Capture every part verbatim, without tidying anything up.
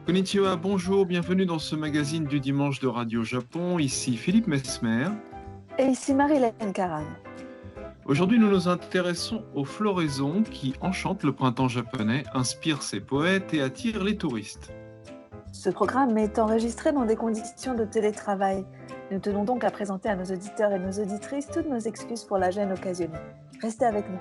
Konnichiwa, bonjour, bienvenue dans ce magazine du dimanche de Radio Japon. Ici Philippe Mesmer. Et ici Marilyn Karam. Aujourd'hui, nous nous intéressons aux floraisons qui enchantent le printemps japonais, inspirent ses poètes et attirent les touristes. Ce programme est enregistré dans des conditions de télétravail. Nous tenons donc à présenter à nos auditeurs et nos auditrices toutes nos excuses pour la gêne occasionnée. Restez avec nous.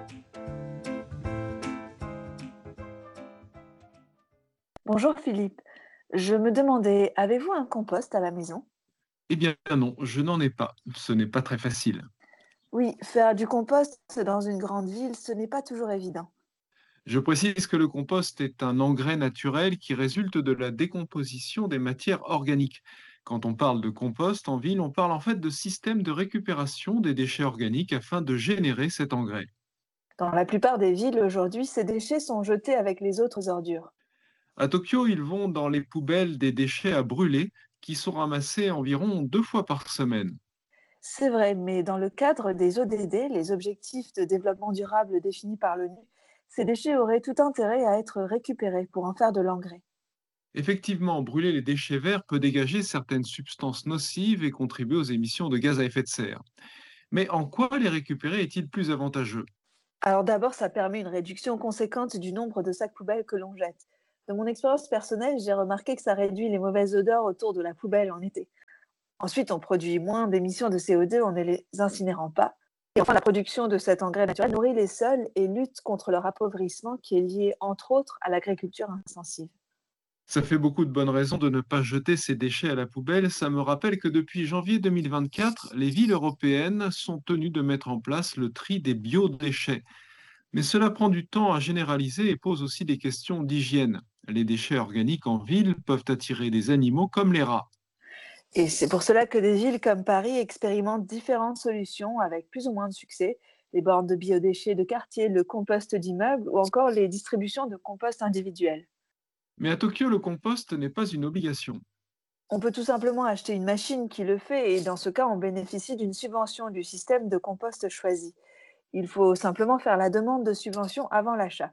Bonjour Philippe. Je me demandais, avez-vous un compost à la maison? Eh bien non, je n'en ai pas. Ce n'est pas très facile. Oui, faire du compost dans une grande ville, ce n'est pas toujours évident. Je précise que le compost est un engrais naturel qui résulte de la décomposition des matières organiques. Quand on parle de compost en ville, on parle en fait de système de récupération des déchets organiques afin de générer cet engrais. Dans la plupart des villes aujourd'hui, ces déchets sont jetés avec les autres ordures. À Tokyo, ils vont dans les poubelles des déchets à brûler qui sont ramassés environ deux fois par semaine. C'est vrai, mais dans le cadre des O D D, les objectifs de développement durable définis par l'ONU, ces déchets auraient tout intérêt à être récupérés pour en faire de l'engrais. Effectivement, brûler les déchets verts peut dégager certaines substances nocives et contribuer aux émissions de gaz à effet de serre. Mais en quoi les récupérer est-il plus avantageux? Alors d'abord, ça permet une réduction conséquente du nombre de sacs poubelles que l'on jette. De mon expérience personnelle, j'ai remarqué que ça réduit les mauvaises odeurs autour de la poubelle en été. Ensuite, on produit moins d'émissions de C O deux en ne les incinérant pas. Et enfin, la production de cet engrais naturel nourrit les sols et lutte contre leur appauvrissement qui est lié, entre autres, à l'agriculture intensive. Ça fait beaucoup de bonnes raisons de ne pas jeter ces déchets à la poubelle. Ça me rappelle que depuis janvier deux mille vingt-quatre, les villes européennes sont tenues de mettre en place le tri des biodéchets. Mais cela prend du temps à généraliser et pose aussi des questions d'hygiène. Les déchets organiques en ville peuvent attirer des animaux comme les rats. Et c'est pour cela que des villes comme Paris expérimentent différentes solutions avec plus ou moins de succès. Les bornes de biodéchets de quartier, le compost d'immeubles ou encore les distributions de compost individuels. Mais à Tokyo, le compost n'est pas une obligation. On peut tout simplement acheter une machine qui le fait et dans ce cas, on bénéficie d'une subvention du système de compost choisi. Il faut simplement faire la demande de subvention avant l'achat.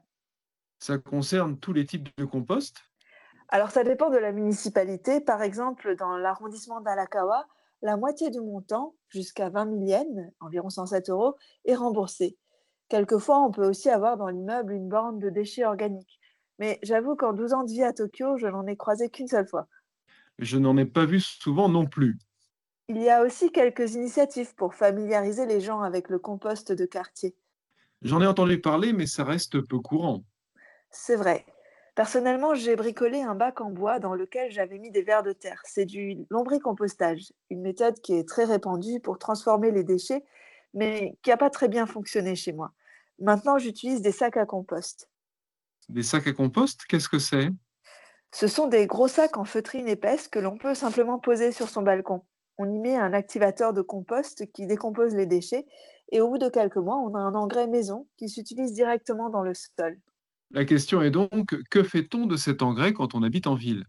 Ça concerne tous les types de compost. Alors ça dépend de la municipalité. Par exemple, dans l'arrondissement d'Arakawa, la moitié du montant, jusqu'à vingt mille yens, environ cent sept euros, est remboursé. Quelquefois, on peut aussi avoir dans l'immeuble une borne de déchets organiques. Mais j'avoue qu'en douze ans de vie à Tokyo, je n'en ai croisé qu'une seule fois. Je n'en ai pas vu souvent non plus. Il y a aussi quelques initiatives pour familiariser les gens avec le compost de quartier. J'en ai entendu parler, mais ça reste peu courant. C'est vrai. Personnellement, j'ai bricolé un bac en bois dans lequel j'avais mis des vers de terre. C'est du lombricompostage, une méthode qui est très répandue pour transformer les déchets, mais qui n'a pas très bien fonctionné chez moi. Maintenant, j'utilise des sacs à compost. Des sacs à compost, qu'est-ce que c'est? Ce sont des gros sacs en feutrine épaisse que l'on peut simplement poser sur son balcon. On y met un activateur de compost qui décompose les déchets et au bout de quelques mois, on a un engrais maison qui s'utilise directement dans le sol. La question est donc, que fait-on de cet engrais quand on habite en ville?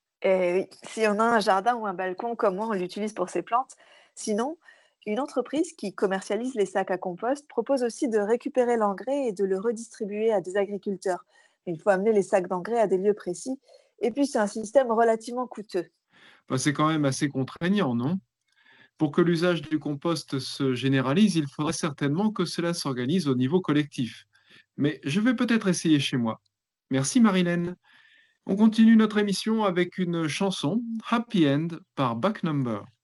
Et oui, si on a un jardin ou un balcon comme moi, on l'utilise pour ses plantes. Sinon, une entreprise qui commercialise les sacs à compost propose aussi de récupérer l'engrais et de le redistribuer à des agriculteurs. Il faut amener les sacs d'engrais à des lieux précis. Et puis, c'est un système relativement coûteux. Bah, c'est quand même assez contraignant, non? Pour que l'usage du compost se généralise, il faudrait certainement que cela s'organise au niveau collectif. Mais je vais peut-être essayer chez moi. Merci Marilène. On continue notre émission avec une chanson, Happy End, par Back Number.